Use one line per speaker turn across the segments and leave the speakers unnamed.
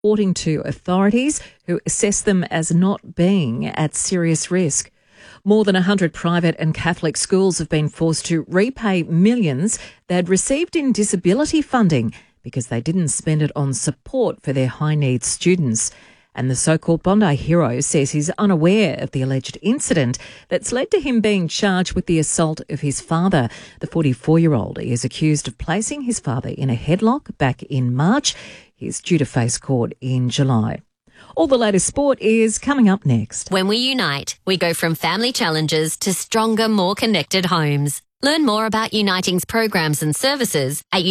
reporting to authorities who assess them as not being at serious risk. More than 100 private and Catholic schools have been forced to repay millions they'd received in disability funding because they didn't spend it on support for their high-needs students. And the so-called Bondi hero says he's unaware of the alleged incident that's led to him being charged with the assault of his father. The 44-year-old is accused of placing his father in a headlock back in March. He's due to face court in July. All the latest sport is coming up next.
When we unite, we go from family challenges to stronger, more connected homes. Learn more about Uniting's programs and services at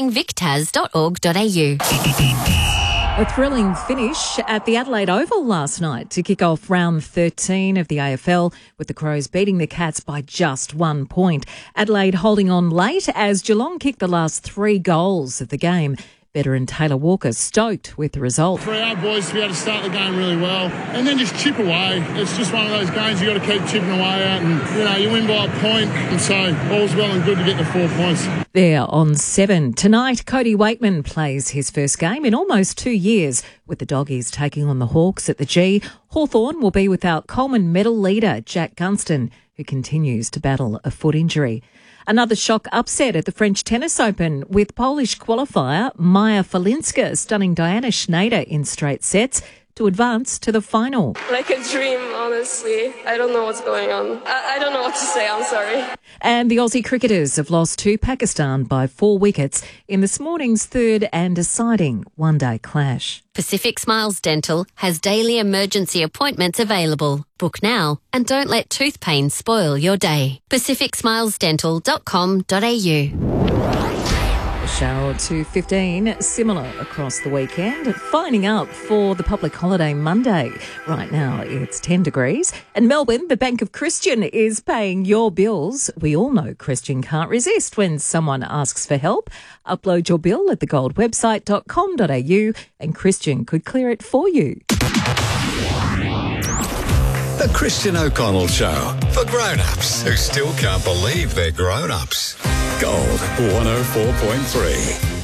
unitingvictas.org.au.
A thrilling finish at the Adelaide Oval last night to kick off round 13 of the AFL, with the Crows beating the Cats by just 1 point. Adelaide holding on late as Geelong kicked the last 3 goals of the game. Veteran Taylor Walker stoked with the result.
For our boys to be able to start the game really well and then just chip away. It's just one of those games you got to keep chipping away at, and you win by a point, and so all's well and good to get the 4 points.
There on 7. Tonight, Cody Wakeman plays his first game in almost 2 years, with the Doggies taking on the Hawks at the G. Hawthorn will be without Coleman medal leader Jack Gunston, who continues to battle a foot injury. Another shock upset at the French Tennis Open, with Polish qualifier Maja Falinska stunning Diana Schneider in straight sets to advance to the final.
Like a dream, honestly. I don't know what's going on. I don't know what to say, I'm sorry.
And the Aussie cricketers have lost to Pakistan by 4 wickets in this morning's third and deciding one-day clash.
Pacific Smiles Dental has daily emergency appointments available. Book now and don't let tooth pain spoil your day. pacificsmilesdental.com.au.
Shower 2:15, similar across the weekend. Fining up for the public holiday Monday. Right now it's 10 degrees. And Melbourne, the Bank of Christian is paying your bills. We all know Christian can't resist when someone asks for help. Upload your bill at thegoldwebsite.com.au and Christian could clear it for you.
The Christian O'Connell Show, for grown-ups who still can't believe they're grown-ups. Gold 104.3.